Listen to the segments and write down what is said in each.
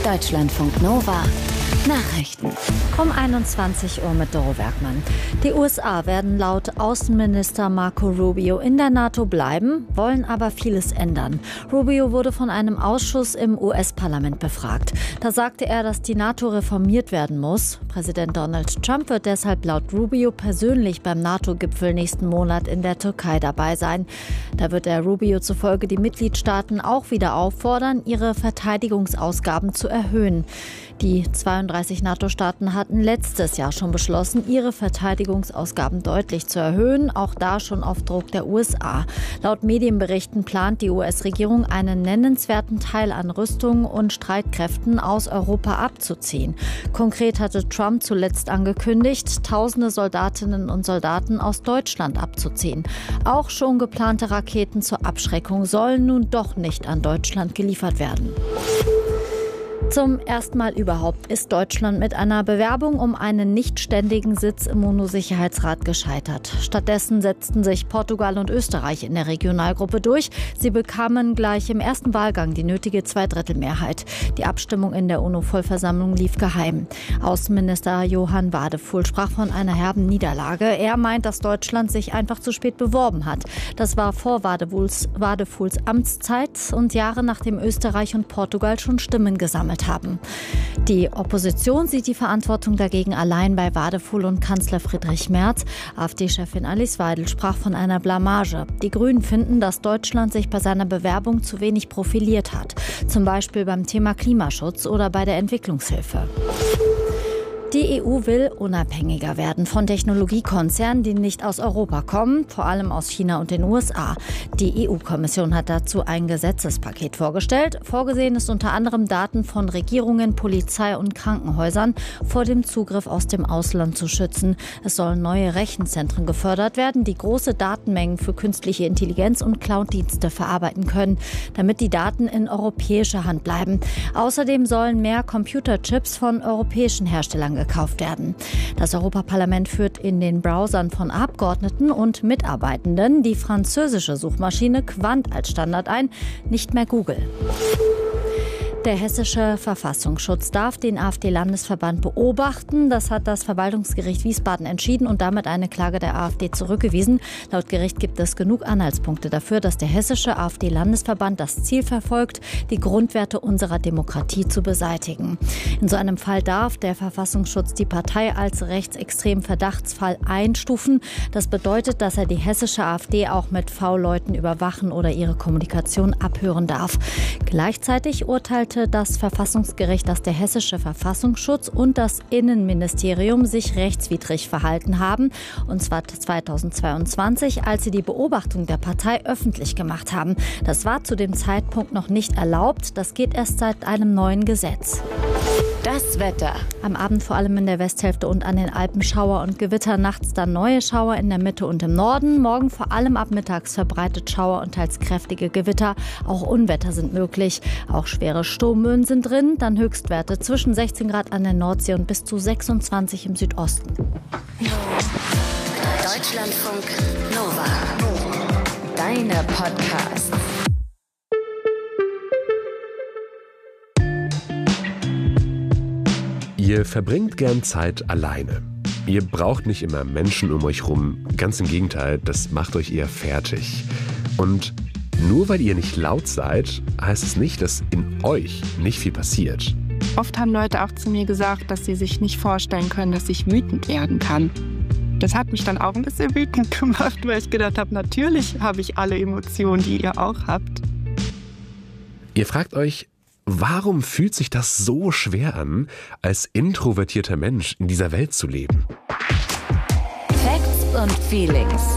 Deutschlandfunk Nova Nachrichten. Um 21 Uhr mit Doro Werkmann. Die USA werden laut Außenminister Marco Rubio in der NATO bleiben, wollen aber vieles ändern. Rubio wurde von einem Ausschuss im US-Parlament befragt. Da sagte er, dass die NATO reformiert werden muss. Präsident Donald Trump wird deshalb laut Rubio persönlich beim NATO-Gipfel nächsten Monat in der Türkei dabei sein. Da wird er Rubio zufolge die Mitgliedstaaten auch wieder auffordern, ihre Verteidigungsausgaben zu erhöhen. Die 32 NATO-Staaten hatten letztes Jahr schon beschlossen, ihre Verteidigungsausgaben deutlich zu erhöhen, auch da schon auf Druck der USA. Laut Medienberichten plant die US-Regierung, einen nennenswerten Teil an Rüstungen und Streitkräften aus Europa abzuziehen. Konkret hatte Trump zuletzt angekündigt, tausende Soldatinnen und Soldaten aus Deutschland abzuziehen. Auch schon geplante Raketen zur Abschreckung sollen nun doch nicht an Deutschland geliefert werden. Zum ersten Mal überhaupt ist Deutschland mit einer Bewerbung um einen nichtständigen Sitz im UNO-Sicherheitsrat gescheitert. Stattdessen setzten sich Portugal und Österreich in der Regionalgruppe durch. Sie bekamen gleich im ersten Wahlgang die nötige Zweidrittelmehrheit. Die Abstimmung in der UNO-Vollversammlung lief geheim. Außenminister Johann Wadephul sprach von einer herben Niederlage. Er meint, dass Deutschland sich einfach zu spät beworben hat. Das war vor Wadephuls Amtszeit und Jahre nachdem Österreich und Portugal schon Stimmen gesammelt haben. Die Opposition sieht die Verantwortung dagegen allein bei Wadephul und Kanzler Friedrich Merz. AfD-Chefin Alice Weidel sprach von einer Blamage. Die Grünen finden, dass Deutschland sich bei seiner Bewerbung zu wenig profiliert hat. Zum Beispiel beim Thema Klimaschutz oder bei der Entwicklungshilfe. Die EU will unabhängiger werden von Technologiekonzernen, die nicht aus Europa kommen, vor allem aus China und den USA. Die EU-Kommission hat dazu ein Gesetzespaket vorgestellt. Vorgesehen ist unter anderem, Daten von Regierungen, Polizei und Krankenhäusern vor dem Zugriff aus dem Ausland zu schützen. Es sollen neue Rechenzentren gefördert werden, die große Datenmengen für künstliche Intelligenz und Cloud-Dienste verarbeiten können, damit die Daten in europäischer Hand bleiben. Außerdem sollen mehr Computerchips von europäischen Herstellern gekauft werden. Das Europaparlament führt in den Browsern von Abgeordneten und Mitarbeitenden die französische Suchmaschine Qwant als Standard ein, nicht mehr Google. Der hessische Verfassungsschutz darf den AfD-Landesverband beobachten. Das hat das Verwaltungsgericht Wiesbaden entschieden und damit eine Klage der AfD zurückgewiesen. Laut Gericht gibt es genug Anhaltspunkte dafür, dass der hessische AfD-Landesverband das Ziel verfolgt, die Grundwerte unserer Demokratie zu beseitigen. In so einem Fall darf der Verfassungsschutz die Partei als rechtsextremen Verdachtsfall einstufen. Das bedeutet, dass er die hessische AfD auch mit V-Leuten überwachen oder ihre Kommunikation abhören darf. Gleichzeitig urteilt das Verfassungsgericht, dass der hessische Verfassungsschutz und das Innenministerium sich rechtswidrig verhalten haben, und zwar 2022, als sie die Beobachtung der Partei öffentlich gemacht haben. Das war zu dem Zeitpunkt noch nicht erlaubt. Das geht erst seit einem neuen Gesetz. Das Wetter. Am Abend vor allem in der Westhälfte und an den Alpen Schauer und Gewitter, nachts dann neue Schauer in der Mitte und im Norden. Morgen vor allem ab mittags verbreitet Schauer und teils kräftige Gewitter. Auch Unwetter sind möglich. Auch schwere Sturmböen sind drin. Dann Höchstwerte zwischen 16 Grad an der Nordsee und bis zu 26 im Südosten. Deutschlandfunk Nova. Deine Podcasts. Ihr verbringt gern Zeit alleine. Ihr braucht nicht immer Menschen um euch rum. Ganz im Gegenteil, das macht euch eher fertig. Und nur weil ihr nicht laut seid, heißt es nicht, dass in euch nicht viel passiert. Oft haben Leute auch zu mir gesagt, dass sie sich nicht vorstellen können, dass ich wütend werden kann. Das hat mich dann auch ein bisschen wütend gemacht, weil ich gedacht habe, natürlich habe ich alle Emotionen, die ihr auch habt. Ihr fragt euch, warum fühlt sich das so schwer an, als introvertierter Mensch in dieser Welt zu leben? Facts und Feelings.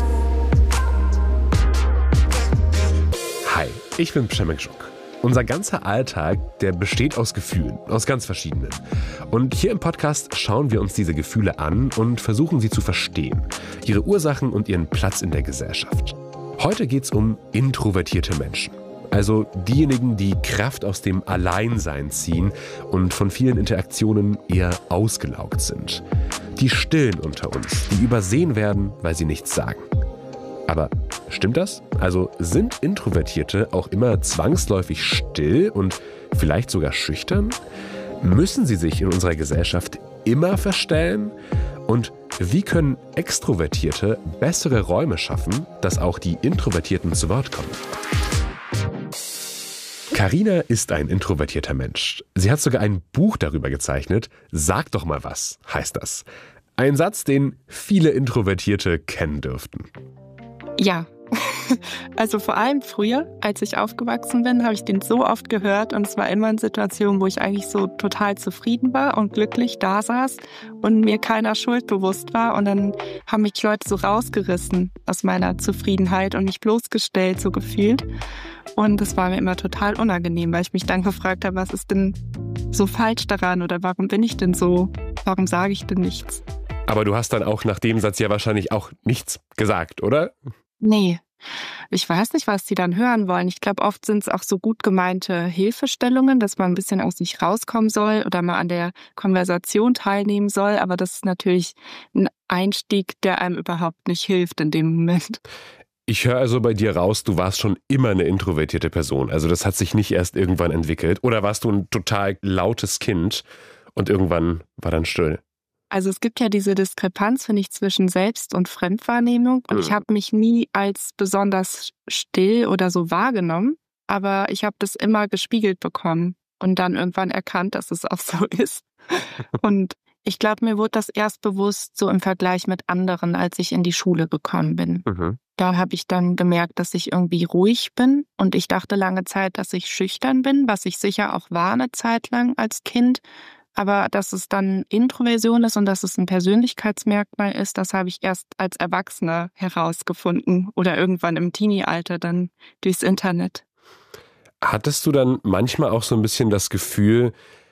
Hi, ich bin Przemek Żuk. Unser ganzer Alltag, der besteht aus Gefühlen, aus ganz verschiedenen. Und hier im Podcast schauen wir uns diese Gefühle an und versuchen sie zu verstehen, ihre Ursachen und ihren Platz in der Gesellschaft. Heute geht's um introvertierte Menschen. Also diejenigen, die Kraft aus dem Alleinsein ziehen und von vielen Interaktionen eher ausgelaugt sind. Die Stillen unter uns, die übersehen werden, weil sie nichts sagen. Aber stimmt das? Also sind Introvertierte auch immer zwangsläufig still und vielleicht sogar schüchtern? Müssen sie sich in unserer Gesellschaft immer verstellen? Und wie können Extrovertierte bessere Räume schaffen, dass auch die Introvertierten zu Wort kommen? Carina ist ein introvertierter Mensch. Sie hat sogar ein Buch darüber gezeichnet. Sag doch mal was, heißt das. Ein Satz, den viele Introvertierte kennen dürften. Ja, also vor allem früher, als ich aufgewachsen bin, habe ich den so oft gehört und es war immer eine Situation, wo ich eigentlich so total zufrieden war und glücklich da saß und mir keiner Schuld bewusst war und dann haben mich Leute so rausgerissen aus meiner Zufriedenheit und mich bloßgestellt, so gefühlt. Und das war mir immer total unangenehm, weil ich mich dann gefragt habe, was ist denn so falsch daran oder warum bin ich denn so? Warum sage ich denn nichts? Aber du hast dann auch nach dem Satz ja wahrscheinlich auch nichts gesagt, oder? Nee, ich weiß nicht, was die dann hören wollen. Ich glaube, oft sind es auch so gut gemeinte Hilfestellungen, dass man ein bisschen aus sich rauskommen soll oder mal an der Konversation teilnehmen soll. Aber das ist natürlich ein Einstieg, der einem überhaupt nicht hilft in dem Moment. Ich höre also bei dir raus, du warst schon immer eine introvertierte Person. Also das hat sich nicht erst irgendwann entwickelt. Oder warst du ein total lautes Kind und irgendwann war dann still? Also es gibt ja diese Diskrepanz, finde ich, zwischen Selbst- und Fremdwahrnehmung. Und ich habe mich nie als besonders still oder so wahrgenommen. Aber ich habe das immer gespiegelt bekommen und dann irgendwann erkannt, dass es auch so ist. Und ich glaube, mir wurde das erst bewusst so im Vergleich mit anderen, als ich in die Schule gekommen bin. Da habe ich dann gemerkt, dass ich irgendwie ruhig bin. Und ich dachte lange Zeit, dass ich schüchtern bin, was ich sicher auch war eine Zeit lang als Kind. Aber dass es dann Introversion ist und dass es ein Persönlichkeitsmerkmal ist, das habe ich erst als Erwachsener herausgefunden oder irgendwann im Teenie-Alter dann durchs Internet. Hattest du dann manchmal auch so ein bisschen das Gefühl,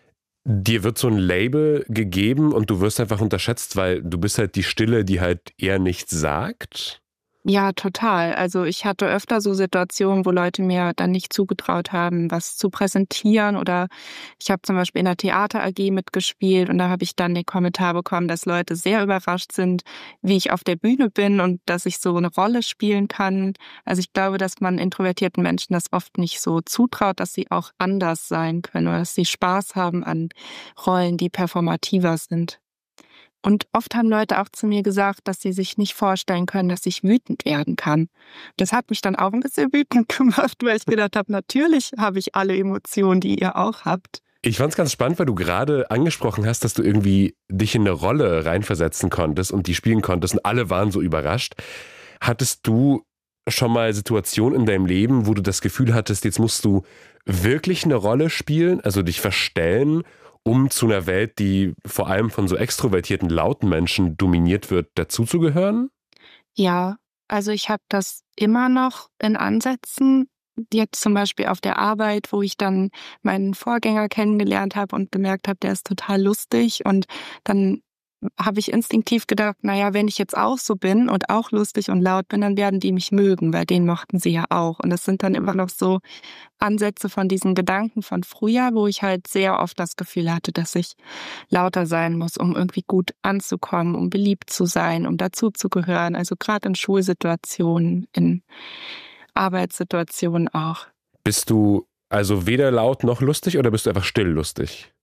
dir wird so ein Label gegeben und du wirst einfach unterschätzt, weil du bist halt die Stille, die halt eher nichts sagt? Ja, total. Also ich hatte öfter so Situationen, wo Leute mir dann nicht zugetraut haben, was zu präsentieren. Oder ich habe zum Beispiel in der Theater AG mitgespielt und da habe ich dann den Kommentar bekommen, dass Leute sehr überrascht sind, wie ich auf der Bühne bin und dass ich so eine Rolle spielen kann. Also ich glaube, dass man introvertierten Menschen das oft nicht so zutraut, dass sie auch anders sein können oder dass sie Spaß haben an Rollen, die performativer sind. Und oft haben Leute auch zu mir gesagt, dass sie sich nicht vorstellen können, dass ich wütend werden kann. Das hat mich dann auch ein bisschen wütend gemacht, weil ich gedacht habe, natürlich habe ich alle Emotionen, die ihr auch habt. Ich fand es ganz spannend, weil du gerade angesprochen hast, dass du irgendwie dich in eine Rolle reinversetzen konntest und die spielen konntest und alle waren so überrascht. Hattest du schon mal Situationen in deinem Leben, wo du das Gefühl hattest, jetzt musst du wirklich eine Rolle spielen, also dich verstellen, um zu einer Welt, die vor allem von so extrovertierten, lauten Menschen dominiert wird, dazuzugehören? Ja, also ich habe das immer noch in Ansätzen. Jetzt zum Beispiel auf der Arbeit, wo ich dann meinen Vorgänger kennengelernt habe und gemerkt habe, der ist total lustig. Und dann habe ich instinktiv gedacht, naja, wenn ich jetzt auch so bin und auch lustig und laut bin, dann werden die mich mögen, weil den mochten sie ja auch. Und das sind dann immer noch so Ansätze von diesen Gedanken von früher, wo ich halt sehr oft das Gefühl hatte, dass ich lauter sein muss, um irgendwie gut anzukommen, um beliebt zu sein, um dazuzugehören. Also gerade in Schulsituationen, in Arbeitssituationen auch. Bist du also weder laut noch lustig oder bist du einfach still lustig?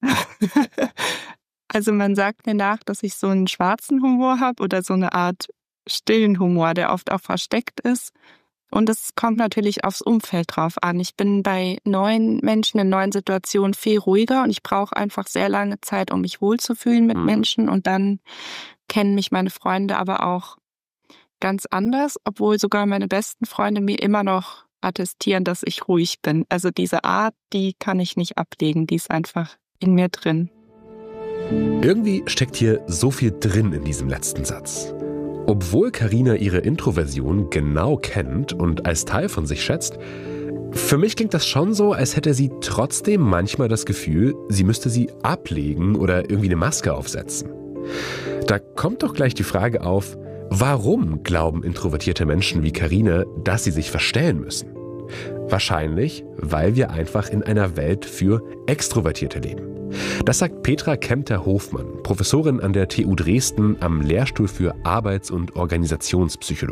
Also man sagt mir nach, dass ich so einen schwarzen Humor habe oder so eine Art stillen Humor, der oft auch versteckt ist. Und es kommt natürlich aufs Umfeld drauf an. Ich bin bei neuen Menschen in neuen Situationen viel ruhiger und ich brauche einfach sehr lange Zeit, um mich wohlzufühlen mit Menschen. Und dann kennen mich meine Freunde aber auch ganz anders, obwohl sogar meine besten Freunde mir immer noch attestieren, dass ich ruhig bin. Also diese Art, die kann ich nicht ablegen, die ist einfach in mir drin. Irgendwie steckt hier so viel drin in diesem letzten Satz. Obwohl Carina ihre Introversion genau kennt und als Teil von sich schätzt, für mich klingt das schon so, als hätte sie trotzdem manchmal das Gefühl, sie müsste sie ablegen oder irgendwie eine Maske aufsetzen. Da kommt doch gleich die Frage auf, warum glauben introvertierte Menschen wie Carina, dass sie sich verstellen müssen? Wahrscheinlich, weil wir einfach in einer Welt für Extrovertierte leben. Das sagt Petra Kempter-Hofmann, Professorin an der TU Dresden am Lehrstuhl für Arbeits- und Organisationspsychologie.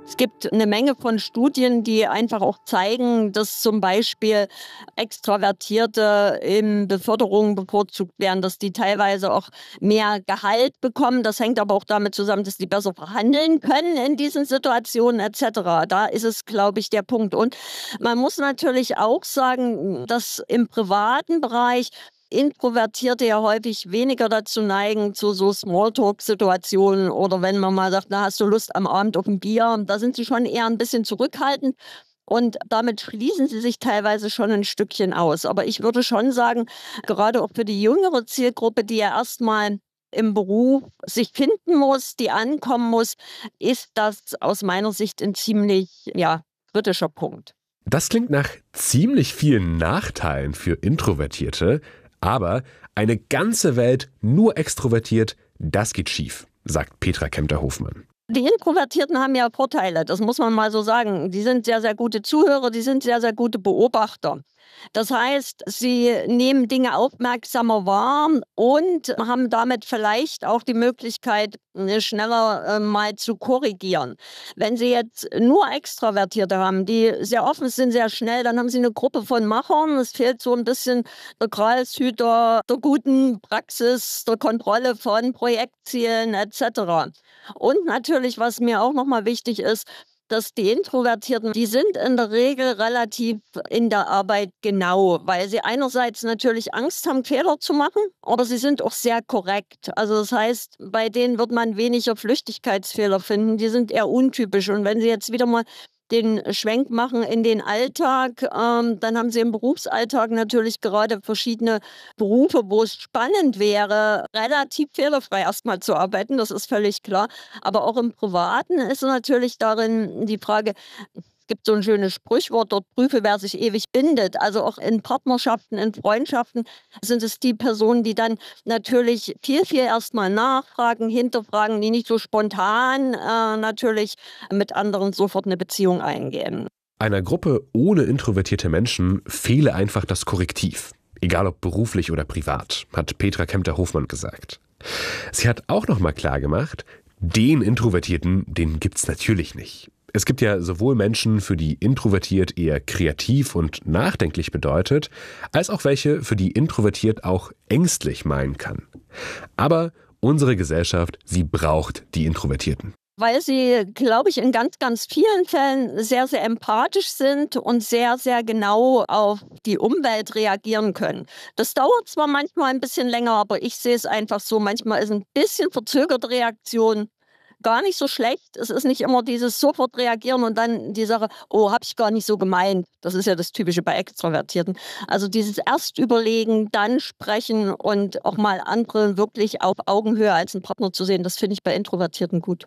Es gibt eine Menge von Studien, die einfach auch zeigen, dass zum Beispiel Extravertierte in Beförderungen bevorzugt werden, dass die teilweise auch mehr Gehalt bekommen. Das hängt aber auch damit zusammen, dass die besser verhandeln können in diesen Situationen etc. Da ist es, glaube ich, der Punkt. Und man muss natürlich auch sagen, dass im privaten Bereich Introvertierte ja häufig weniger dazu neigen, zu so Smalltalk-Situationen oder wenn man mal sagt, na, hast du Lust am Abend auf ein Bier? Da sind sie schon eher ein bisschen zurückhaltend und damit schließen sie sich teilweise schon ein Stückchen aus. Aber ich würde schon sagen, gerade auch für die jüngere Zielgruppe, die ja erstmal im Beruf sich finden muss, die ankommen muss, ist das aus meiner Sicht ein ziemlich kritischer Punkt. Das klingt nach ziemlich vielen Nachteilen für Introvertierte. Aber eine ganze Welt nur extrovertiert, das geht schief, sagt Petra Kempter-Hofmann. Die Introvertierten haben ja Vorteile, das muss man mal so sagen. Die sind sehr, sehr gute Zuhörer, die sind sehr, sehr gute Beobachter. Das heißt, sie nehmen Dinge aufmerksamer wahr und haben damit vielleicht auch die Möglichkeit, schneller mal zu korrigieren. Wenn Sie jetzt nur Extravertierte haben, die sehr offen sind, sehr schnell, dann haben Sie eine Gruppe von Machern. Es fehlt so ein bisschen der Gralshüter der guten Praxis, der Kontrolle von Projektzielen etc. Und natürlich, was mir auch nochmal wichtig ist, dass die Introvertierten, die sind in der Regel relativ in der Arbeit genau, weil sie einerseits natürlich Angst haben, Fehler zu machen, aber sie sind auch sehr korrekt. Also das heißt, bei denen wird man weniger Flüchtigkeitsfehler finden, die sind eher untypisch. Und wenn sie jetzt wieder mal den Schwenk machen in den Alltag, dann haben sie im Berufsalltag natürlich gerade verschiedene Berufe, wo es spannend wäre, relativ fehlerfrei erstmal zu arbeiten, das ist völlig klar. Aber auch im Privaten ist natürlich darin die Frage, es gibt so ein schönes Sprichwort, dort prüfe, wer sich ewig bindet. Also auch in Partnerschaften, in Freundschaften sind es die Personen, die dann natürlich viel erstmal nachfragen, hinterfragen, die nicht so spontan natürlich mit anderen sofort eine Beziehung eingehen. Einer Gruppe ohne introvertierte Menschen fehle einfach das Korrektiv. Egal ob beruflich oder privat, hat Petra Kempter-Hofmann gesagt. Sie hat auch noch mal klar gemacht, den Introvertierten, den gibt's natürlich nicht. Es gibt ja sowohl Menschen, für die introvertiert eher kreativ und nachdenklich bedeutet, als auch welche, für die introvertiert auch ängstlich meinen kann. Aber unsere Gesellschaft, sie braucht die Introvertierten. Weil sie, glaube ich, in ganz, ganz vielen Fällen sehr, sehr empathisch sind und sehr, sehr genau auf die Umwelt reagieren können. Das dauert zwar manchmal ein bisschen länger, aber ich sehe es einfach so, manchmal ist ein bisschen verzögerte Reaktion gar nicht so schlecht. Es ist nicht immer dieses sofort reagieren und dann die Sache, oh, habe ich gar nicht so gemeint. Das ist ja das Typische bei Extrovertierten. Also dieses erst überlegen, dann sprechen und auch mal andere wirklich auf Augenhöhe als einen Partner zu sehen, das finde ich bei Introvertierten gut.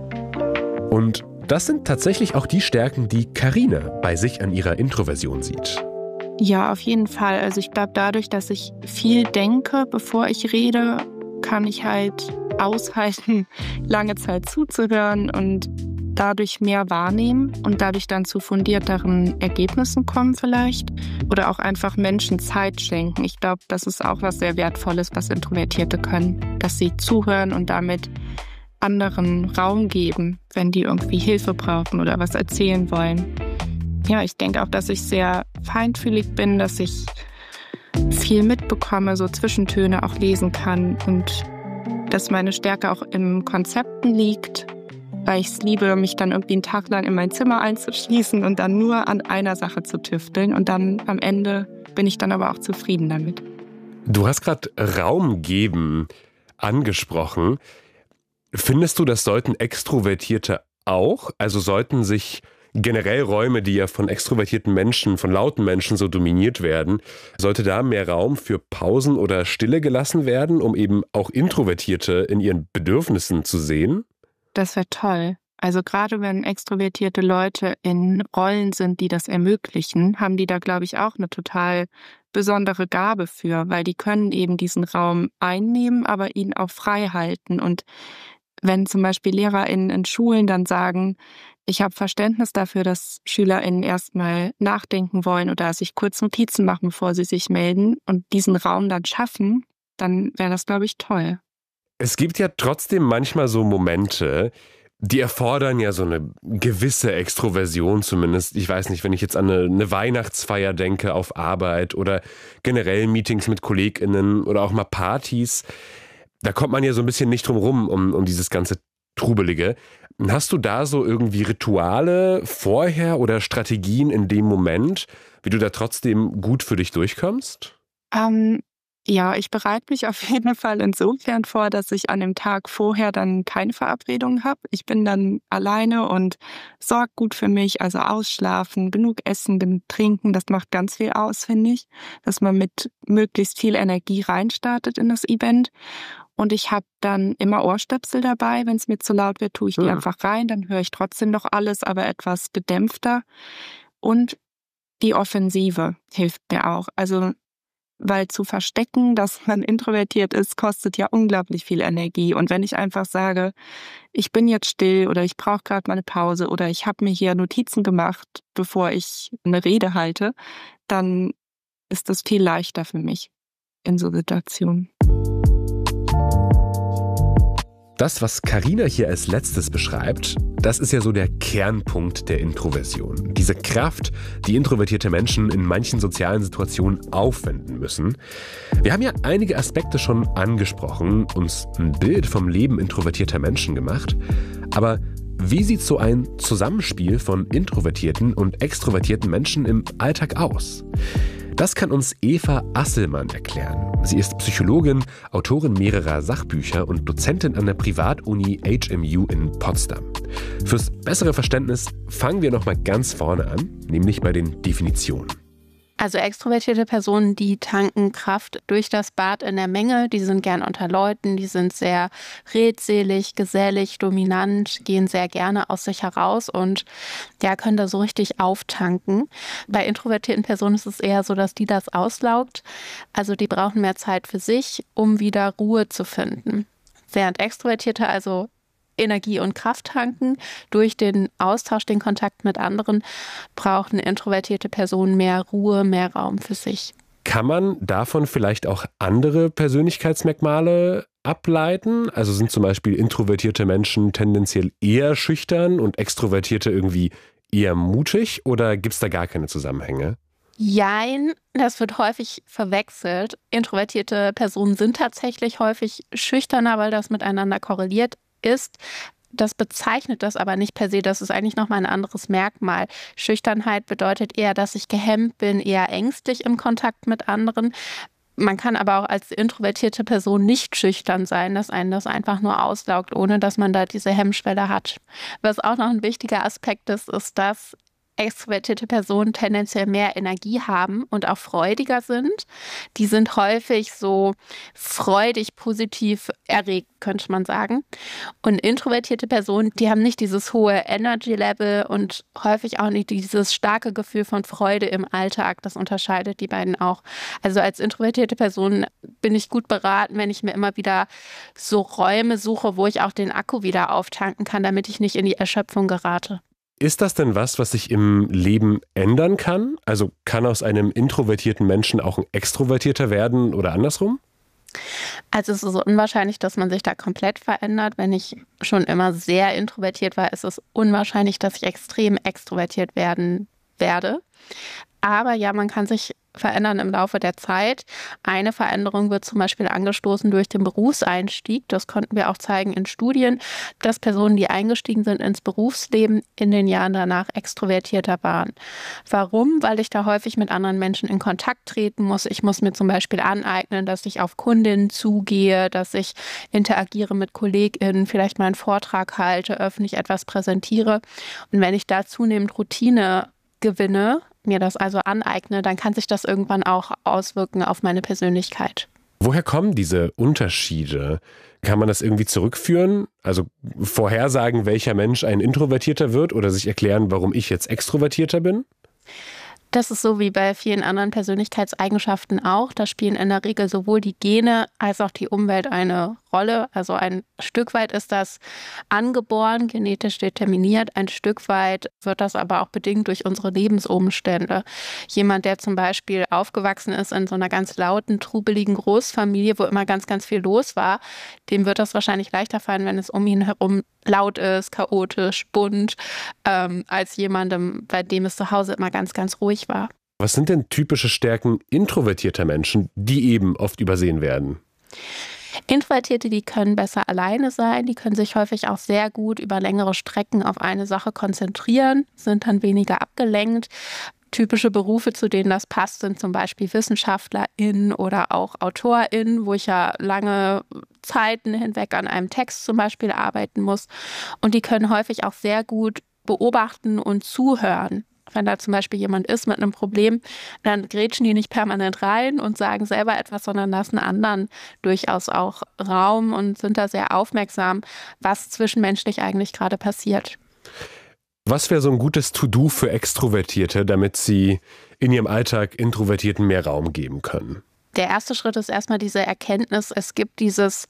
Und das sind tatsächlich auch die Stärken, die Carina bei sich an ihrer Introversion sieht. Ja, auf jeden Fall. Also ich glaube, dadurch, dass ich viel denke, bevor ich rede, kann ich halt aushalten, lange Zeit zuzuhören und dadurch mehr wahrnehmen und dadurch dann zu fundierteren Ergebnissen kommen vielleicht oder auch einfach Menschen Zeit schenken. Ich glaube, das ist auch was sehr Wertvolles, was Introvertierte können, dass sie zuhören und damit anderen Raum geben, wenn die irgendwie Hilfe brauchen oder was erzählen wollen. Ja, ich denke auch, dass ich sehr feinfühlig bin, dass ich viel mitbekomme, so Zwischentöne auch lesen kann und dass meine Stärke auch im Konzepten liegt, weil ich es liebe, mich dann irgendwie einen Tag lang in mein Zimmer einzuschließen und dann nur an einer Sache zu tüfteln und dann am Ende bin ich dann aber auch zufrieden damit. Du hast gerade Raum geben angesprochen. Findest du, das sollten Extrovertierte auch? Also sollten sich generell Räume, die ja von extrovertierten Menschen, von lauten Menschen so dominiert werden, sollte da mehr Raum für Pausen oder Stille gelassen werden, um eben auch Introvertierte in ihren Bedürfnissen zu sehen? Das wäre toll. Also gerade wenn extrovertierte Leute in Rollen sind, die das ermöglichen, haben die da, glaube ich, auch eine total besondere Gabe für, weil die können eben diesen Raum einnehmen, aber ihn auch frei halten. Und wenn zum Beispiel LehrerInnen in Schulen dann sagen, ich habe Verständnis dafür, dass SchülerInnen erstmal nachdenken wollen oder sich kurz Notizen machen, bevor sie sich melden und diesen Raum dann schaffen, dann wäre das, glaube ich, toll. Es gibt ja trotzdem manchmal so Momente, Die erfordern ja so eine gewisse Extroversion zumindest. Ich weiß nicht, wenn ich jetzt an eine Weihnachtsfeier denke auf Arbeit oder generell Meetings mit KollegInnen oder auch mal Partys, da kommt man ja so ein bisschen nicht drum rum, um dieses ganze Trubelige. Hast du da so irgendwie Rituale vorher oder Strategien in dem Moment, wie du da trotzdem gut für dich durchkommst? Ja, ich bereite mich auf jeden Fall insofern vor, dass ich an dem Tag vorher dann keine Verabredung habe. Ich bin dann alleine und sorge gut für mich, also ausschlafen, genug essen, genug trinken. Das macht ganz viel aus, finde ich, dass man mit möglichst viel Energie reinstartet in das Event. Und ich habe dann immer Ohrstöpsel dabei. Wenn es mir zu laut wird, tue ich die einfach rein. Dann höre ich trotzdem noch alles, aber etwas gedämpfter. Und die Offensive hilft mir auch. Also weil zu verstecken, dass man introvertiert ist, kostet ja unglaublich viel Energie. Und wenn ich einfach sage, ich bin jetzt still oder ich brauche gerade mal eine Pause oder ich habe mir hier Notizen gemacht, bevor ich eine Rede halte, dann ist das viel leichter für mich in so Situationen. Das, was Carina hier als letztes beschreibt, das ist ja so der Kernpunkt der Introversion. Diese Kraft, die introvertierte Menschen in manchen sozialen Situationen aufwenden müssen. Wir haben ja einige Aspekte schon angesprochen, uns ein Bild vom Leben introvertierter Menschen gemacht. Aber wie sieht so ein Zusammenspiel von introvertierten und extrovertierten Menschen im Alltag aus? Das kann uns Eva Asselmann erklären. Sie ist Psychologin, Autorin mehrerer Sachbücher und Dozentin an der Privatuni HMU in Potsdam. Fürs bessere Verständnis fangen wir nochmal ganz vorne an, nämlich bei den Definitionen. Also extrovertierte Personen, die tanken Kraft durch das Bad in der Menge, die sind gern unter Leuten, die sind sehr redselig, gesellig, dominant, gehen sehr gerne aus sich heraus und ja, können da so richtig auftanken. Bei introvertierten Personen ist es eher so, dass die das auslaugt. Also die brauchen mehr Zeit für sich, um wieder Ruhe zu finden. Während Extrovertierte also Energie und Kraft tanken. Durch den Austausch, den Kontakt mit anderen, brauchen introvertierte Personen mehr Ruhe, mehr Raum für sich. Kann man davon vielleicht auch andere Persönlichkeitsmerkmale ableiten? Also sind zum Beispiel introvertierte Menschen tendenziell eher schüchtern und extrovertierte irgendwie eher mutig? Oder gibt es da gar keine Zusammenhänge? Jein, das wird häufig verwechselt. Introvertierte Personen sind tatsächlich häufig schüchterner, weil das miteinander korreliert ist. Das bezeichnet das aber nicht per se. Das ist eigentlich nochmal ein anderes Merkmal. Schüchternheit bedeutet eher, dass ich gehemmt bin, eher ängstlich im Kontakt mit anderen. Man kann aber auch als introvertierte Person nicht schüchtern sein, dass einen das einfach nur auslaugt, ohne dass man da diese Hemmschwelle hat. Was auch noch ein wichtiger Aspekt ist, ist, dass extrovertierte Personen tendenziell mehr Energie haben und auch freudiger sind. Die sind häufig so freudig, positiv erregt, könnte man sagen. Und introvertierte Personen, die haben nicht dieses hohe Energy-Level und häufig auch nicht dieses starke Gefühl von Freude im Alltag. Das unterscheidet die beiden auch. Also als introvertierte Person bin ich gut beraten, wenn ich mir immer wieder so Räume suche, wo ich auch den Akku wieder auftanken kann, damit ich nicht in die Erschöpfung gerate. Ist das denn was sich im Leben ändern kann? Also kann aus einem introvertierten Menschen auch ein Extrovertierter werden oder andersrum? Also es ist unwahrscheinlich, dass man sich da komplett verändert. Wenn ich schon immer sehr introvertiert war, ist es unwahrscheinlich, dass ich extrem extrovertiert werden werde. Aber ja, man kann sich verändern im Laufe der Zeit. Eine Veränderung wird zum Beispiel angestoßen durch den Berufseinstieg. Das konnten wir auch zeigen in Studien, dass Personen, die eingestiegen sind ins Berufsleben, in den Jahren danach extrovertierter waren. Warum? Weil ich da häufig mit anderen Menschen in Kontakt treten muss. Ich muss mir zum Beispiel aneignen, dass ich auf Kundinnen zugehe, dass ich interagiere mit KollegInnen, vielleicht mal einen Vortrag halte, öffentlich etwas präsentiere. Und wenn ich da zunehmend Routine gewinne, mir das also aneigne, dann kann sich das irgendwann auch auswirken auf meine Persönlichkeit. Woher kommen diese Unterschiede? Kann man das irgendwie zurückführen? Also vorhersagen, welcher Mensch ein Introvertierter wird oder sich erklären, warum ich jetzt Extrovertierter bin? Das ist so wie bei vielen anderen Persönlichkeitseigenschaften auch. Da spielen in der Regel sowohl die Gene als auch die Umwelt eine Rolle. Also ein Stück weit ist das angeboren, genetisch determiniert. Ein Stück weit wird das aber auch bedingt durch unsere Lebensumstände. Jemand, der zum Beispiel aufgewachsen ist in so einer ganz lauten, trubeligen Großfamilie, wo immer ganz, ganz viel los war, dem wird das wahrscheinlich leichter fallen, wenn es um ihn herum laut ist, chaotisch, bunt, als jemandem, bei dem es zu Hause immer ganz, ganz ruhig war. Was sind denn typische Stärken introvertierter Menschen, die eben oft übersehen werden? Introvertierte, die können besser alleine sein, die können sich häufig auch sehr gut über längere Strecken auf eine Sache konzentrieren, sind dann weniger abgelenkt. Typische Berufe, zu denen das passt, sind zum Beispiel WissenschaftlerInnen oder auch AutorInnen, wo ich ja lange Zeiten hinweg an einem Text zum Beispiel arbeiten muss. Und die können häufig auch sehr gut beobachten und zuhören. Wenn da zum Beispiel jemand ist mit einem Problem, dann grätschen die nicht permanent rein und sagen selber etwas, sondern lassen anderen durchaus auch Raum und sind da sehr aufmerksam, was zwischenmenschlich eigentlich gerade passiert. Was wäre so ein gutes To-Do für Extrovertierte, damit sie in ihrem Alltag Introvertierten mehr Raum geben können? Der erste Schritt ist erstmal diese Erkenntnis, es gibt dieses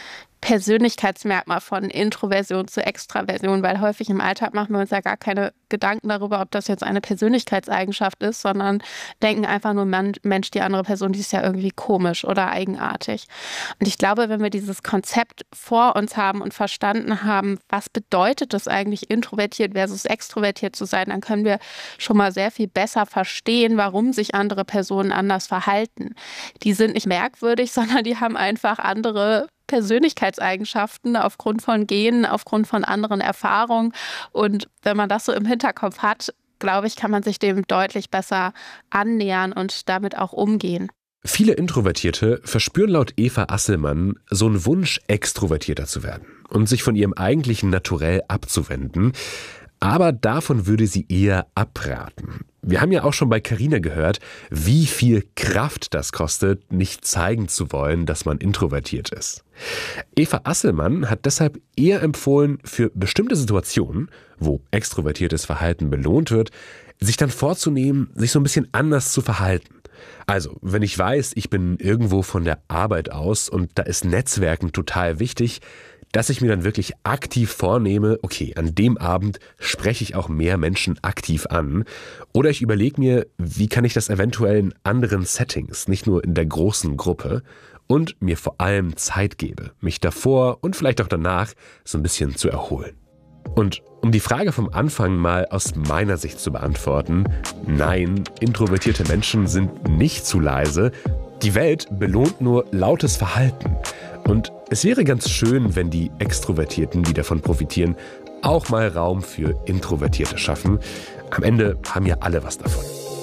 Persönlichkeitsmerkmal von Introversion zu Extraversion, weil häufig im Alltag machen wir uns ja gar keine Gedanken darüber, ob das jetzt eine Persönlichkeitseigenschaft ist, sondern denken einfach nur, Mensch, die andere Person, die ist ja irgendwie komisch oder eigenartig. Und ich glaube, wenn wir dieses Konzept vor uns haben und verstanden haben, was bedeutet es eigentlich, introvertiert versus extrovertiert zu sein, dann können wir schon mal sehr viel besser verstehen, warum sich andere Personen anders verhalten. Die sind nicht merkwürdig, sondern die haben einfach andere Persönlichkeitseigenschaften aufgrund von Genen, aufgrund von anderen Erfahrungen. Und wenn man das so im Hinterkopf hat, glaube ich, kann man sich dem deutlich besser annähern und damit auch umgehen. Viele Introvertierte verspüren laut Eva Asselmann so einen Wunsch, extrovertierter zu werden und sich von ihrem eigentlichen Naturell abzuwenden. Aber davon würde sie eher abraten. Wir haben ja auch schon bei Carina gehört, wie viel Kraft das kostet, nicht zeigen zu wollen, dass man introvertiert ist. Eva Asselmann hat deshalb eher empfohlen, für bestimmte Situationen, wo extrovertiertes Verhalten belohnt wird, sich dann vorzunehmen, sich so ein bisschen anders zu verhalten. Also, wenn ich weiß, ich bin irgendwo von der Arbeit aus und da ist Netzwerken total wichtig, dass ich mir dann wirklich aktiv vornehme, okay, an dem Abend spreche ich auch mehr Menschen aktiv an. Oder ich überlege mir, wie kann ich das eventuell in anderen Settings, nicht nur in der großen Gruppe, und mir vor allem Zeit gebe, mich davor und vielleicht auch danach so ein bisschen zu erholen. Und um die Frage vom Anfang mal aus meiner Sicht zu beantworten, nein, introvertierte Menschen sind nicht zu leise. Die Welt belohnt nur lautes Verhalten. Und es wäre ganz schön, wenn die Extrovertierten, die davon profitieren, auch mal Raum für Introvertierte schaffen. Am Ende haben ja alle was davon.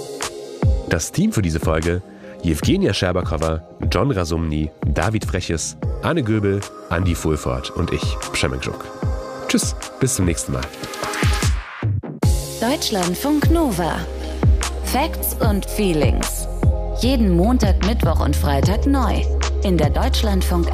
Das Team für diese Folge: Jewgenia Scherbakowa, John Rasumny, David Freches, Anne Göbel, Andi Fulford und ich, Przemek Żuk. Tschüss, bis zum nächsten Mal. Deutschlandfunk Nova. Facts und Feelings. Jeden Montag, Mittwoch und Freitag neu. In der Deutschlandfunk